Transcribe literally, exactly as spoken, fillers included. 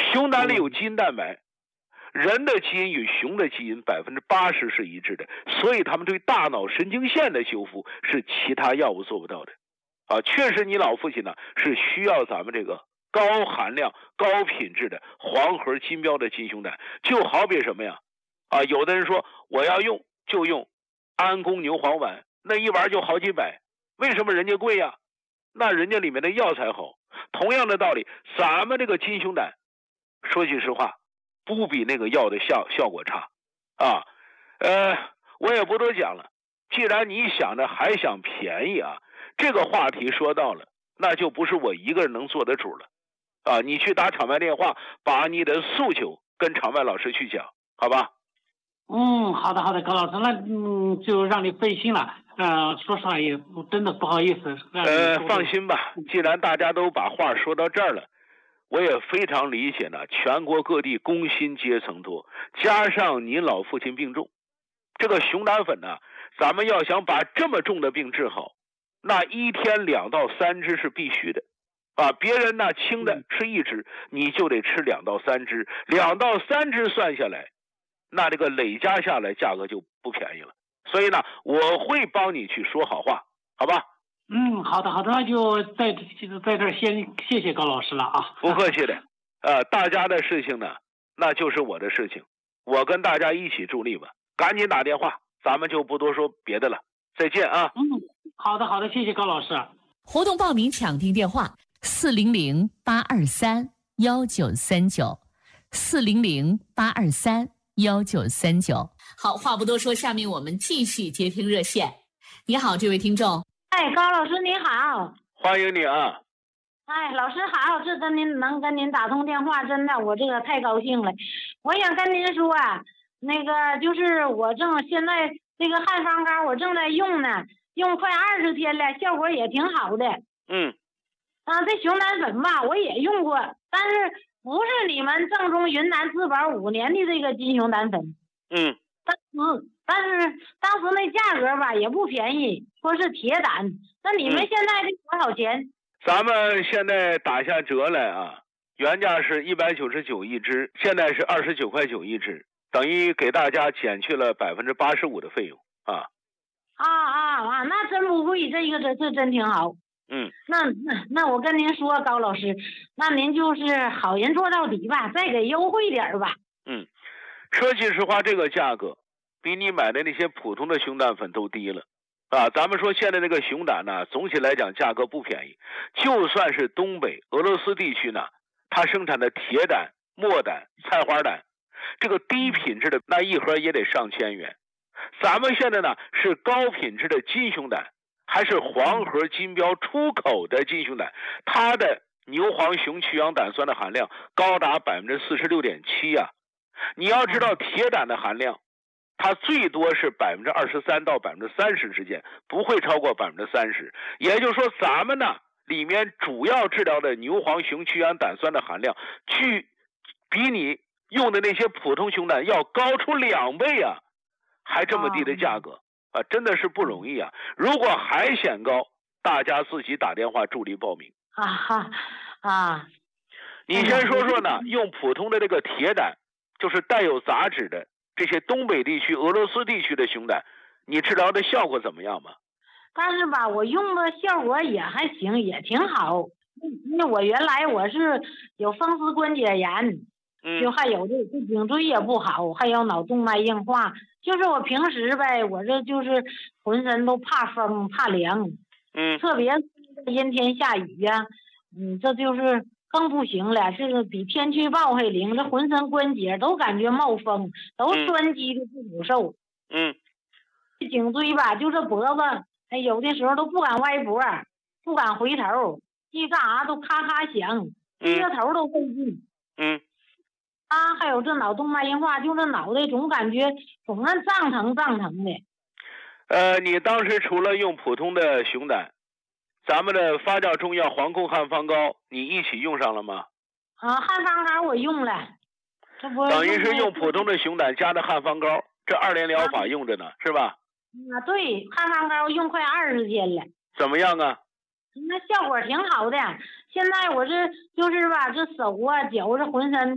熊胆里有基因蛋白，人的基因与熊的基因百分之八十是一致的，所以他们对大脑神经线的修复是其他药物做不到的。啊，确实你老父亲呢是需要咱们这个高含量、高品质的黄核金标的金熊胆，就好比什么呀？啊，有的人说我要用就用安宫牛黄丸，那一丸就好几百，为什么人家贵呀？那人家里面的药材好。同样的道理，咱们这个金熊胆，说句实话，不比那个药的效效果差啊。呃，我也不多讲了。既然你想着还想便宜啊，这个话题说到了，那就不是我一个人能做的主了啊。你去打场外电话，把你的诉求跟场外老师去讲，好吧？ 嗯，好的好的，高老师，那嗯就让你费心了。呃，说实话也真的不好意思。 呃，放心吧，既然大家都把话说到这儿了，我也非常理解呢。全国各地工薪阶层多，加上您老父亲病重，这个熊胆粉呢，咱们要想把这么重的病治好，那一天两到三支是必须的。啊，别人那轻的吃一支，你就得吃两到三支，两到三支算下来，那这个累加下来价格就不便宜了。所以呢，我会帮你去说好话，好吧？ 嗯，好的好的，那就在在这儿先谢谢高老师了啊。 不客气的，呃，大家的事情呢，那就是我的事情，我跟大家一起助力吧。赶紧打电话，咱们就不多说别的了，再见啊。 嗯，好的好的，谢谢高老师。 活动报名抢订电话：四零零八二三幺九三九，四零零八二三幺九三九。好，话不多说，下面我们继续接听热线。你好，这位听众。 哎，高老师你好。 欢迎你啊。 哎，老师好，这跟您能跟您打通电话，真的我这个太高兴了。我想跟您说啊，那个就是我正现在这个汉方膏我正在用呢，用快二十天了，效果也挺好的。 嗯。 啊，这熊胆粉吧，我也用过，但是不是你们正宗云南自保五年的这个金熊胆粉。 嗯。 但是但是当时那价格吧也不便宜，说是铁胆。那你们现在这多少钱？ 嗯、咱们现在打下折来啊，原价是一百九十九一支，现在是二十九块九一支，等于给大家减去了百分之八十五的费用啊。 啊啊啊！那真不贵，这个这这真挺好。 嗯。 那那那我跟您说，高老师，那您就是好人做到底吧，再给优惠点吧。 嗯。说句实话，这个价格比你买的那些普通的熊胆粉都低了啊！咱们说现在这个熊胆呢，总体来讲价格不便宜，就算是东北俄罗斯地区呢，它生产的铁胆、墨胆、菜花胆，这个低品质的那一盒也得上千元。咱们现在呢是高品质的金熊胆，还是黄核金标出口的金熊胆，它的牛黄熊去氧胆酸的含量高达百分之四十六点七啊！你要知道铁胆的含量，它最多是百分之二十三到百分之三十之间，不会超过百分之三十。也就是说，咱们呢里面主要治疗的牛黄熊去氧胆酸的含量，去比你用的那些普通熊胆要高出两倍啊，还这么低的价格啊，真的是不容易啊！如果还嫌高，大家自己打电话助力报名啊哈啊！ 你先说说呢，用普通的这个铁胆，就是带有杂质的这些东北地区、俄罗斯地区的熊胆，你治疗的效果怎么样嘛？ 但是吧，我用的效果也还行，也挺好。因为我原来我是有风湿关节炎， 嗯， 就还有这这颈椎也不好，还有脑动脉硬化。就是我平时呗，我这就是浑身都怕风怕凉， 嗯， 特别阴天下雨呀、啊，嗯，这就是更不行了。这个比天气预报还灵，这浑身关节都感觉冒风，都酸肌的不骨瘦。 嗯， 颈椎吧，就这脖子，哎，有的时候都不敢歪脖，不敢回头，一干啥都咔咔响，低着头都费劲。 嗯。 啊，还有这脑动脉硬化，就这脑袋总感觉总那胀疼胀疼的。 呃，你当时除了用普通的熊胆，咱们的发酵中药黄控汉方膏，你一起用上了吗？ 啊，汉方膏我用了，这不等于是用普通的熊胆加的汉方膏，这二联疗法用着呢，啊、是吧？ 啊，对，汉方膏用快二十天了。 怎么样啊？ 那效果挺好的。现在我这就是吧，这手啊、脚这浑身